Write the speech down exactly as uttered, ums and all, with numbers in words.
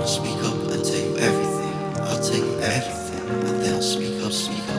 Speak up and tell you everything. I'll tell you everything. And they'll speak up, speak up.